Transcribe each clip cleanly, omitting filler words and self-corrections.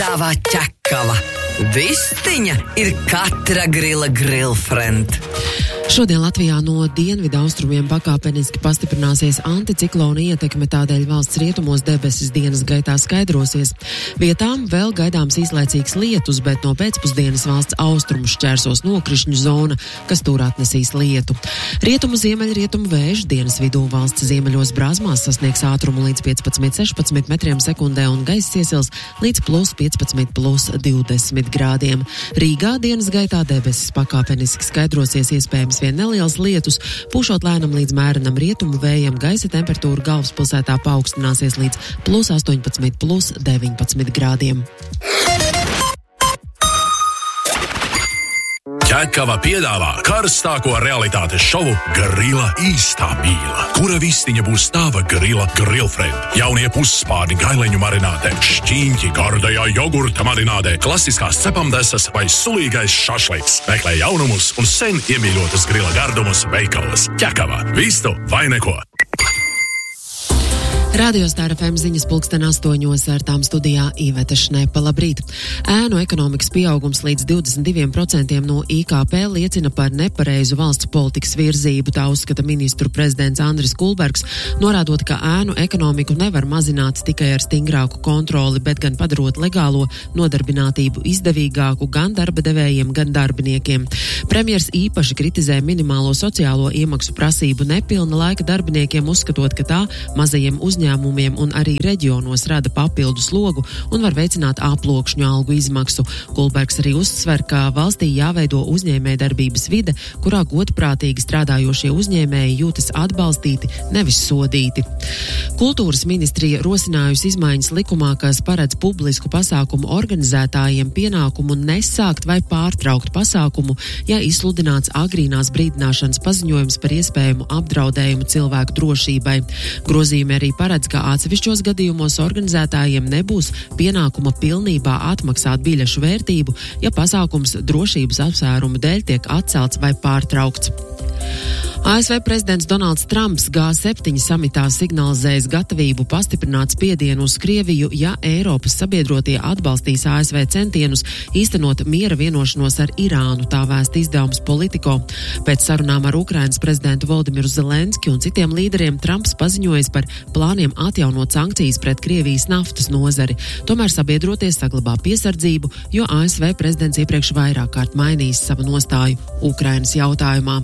piedāvā ķekava. Vistiņa ir katra grila grillfriend. Šodien Latvijā no dienvidu austrumiem pakāpeniski pastiprināsies anticiklona ietekme, tādēļ valsts rietumos debesis dienas gaitā skaidrosies. Vietām vēl gaidāms īslaicīgs lietus, bet no pēcpusdienas valsts austrumu šķērsos nokrišņu zona, kas tur atnesīs lietu. Rietumu ziemeļrietumu vēju dienas vidū valsts ziemeļos brāzmās sasniegs ātrumu līdz 15–16 metriem sekundē un gaiss iesils līdz +15–+20 grādiem. Rīgā dienas gaitā debesis pakāpeniski skaidrosies, iespējams vien neliels lietus, pūšot lēnam līdz mērenam rietumu vējam, gaisa temperatūra galvaspilsētā paaugstināsies līdz +18–+19 grādiem. Ķekava piedāvā karstāko realitātes šovu Grila īstā mīla, kura vistiņa būs tava grila grillfriend. Jaunie pusspārni gaileņu marinātē, šķīņķi gardajā jogurta marinātē, klasiskās cepamdesas vai sulīgais šašliks. Meklē jaunumus un sen iemīļotus grila gardumus veikalos. Ķekava, vistu vai neko. Radio Star FM ziņas 8:00 ar tām studijā Iveta Šnepa. Labrīt! Ēnu ekonomikas pieaugums līdz 22% no IKP liecina par nepareizu valsts politikas virzību, tā uzskata ministru prezidents Andris Kulbergs, norādot, ka ēnu ekonomiku nevar mazināt tikai ar stingrāku kontroli, bet gan padarot legālo nodarbinātību izdevīgāku gan darba devējiem, gan darbiniekiem. Premjers īpaši kritizē minimālo sociālo iemaksu prasību nepilna laika darbiniekiem, uzskatot, ka tā mazajiem uzņēmumiem un arī reģionos rada papildu slogu un var veicināt aploksņu algu izmaksu. Kulbergs arī uzsver, ka valstī jāveido uzņēmējdarbības vide, kurā godprātīgi strādājošie uzņēmēji jūtas atbalstīti, nevis sodīti. Kultūras ministrija rosinājusi izmaiņas likumā, kas paredz publisku pasākumu organizētājiem pienākumu nesākt vai pārtraukt pasākumu, ja izsludināts agrīnās brīdināšanas paziņojums par iespējamu apdraudējumu cilvēku drošībai. Grozījumi arī paredz, ka atsevišķos gadījumos organizētājiem nebūs pienākuma pilnībā atmaksāt biļešu vērtību, ja pasākums drošības apsvērumu dēļ tiek atcelts vai pārtraukts. ASV prezidents Donalds Trumps G7 samitā signalizējis gatavību pastiprināt spiedienu uz Krieviju, ja Eiropas sabiedrotie atbalstīs ASV centienus īstenot miera vienošanos ar Irānu, tā vēsta izdevums Politico. Pēc sarunām ar Ukrainas prezidentu Volodimiru Zelenski un citiem līderiem Trumps paziņojis par plāniem atjaunot sankcijas pret Krievijas naftas nozari. Tomēr sabiedroties saglabā piesardzību, jo ASV prezidents iepriekš vairāk kārt mainījis savu nostāju Ukrainas jautājumā.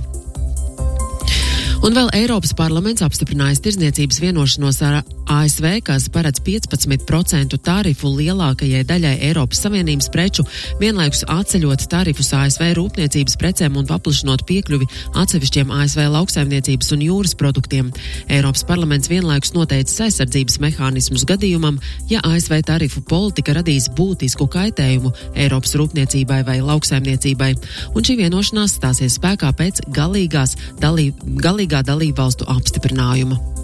Un vēl Eiropas parlaments apstiprinājis tirdzniecības vienošanos ar ASV, kas paredz 15% tarifu lielākajai daļai Eiropas Savienības preču, vienlaikus atceļot tarifus ASV rūpniecības precēm un paplašinot piekļuvi atsevišķiem ASV lauksaimniecības un jūras produktiem. Eiropas parlaments vienlaikus noteicis aizsardzības mehānismus gadījumam, ja ASV tarifu politika radīs būtisku kaitējumu Eiropas rūpniecībai vai lauksaimniecībai. Un šī vienošanās stāsies spēkā pēc galīgā dalībvalstu apstiprinājuma.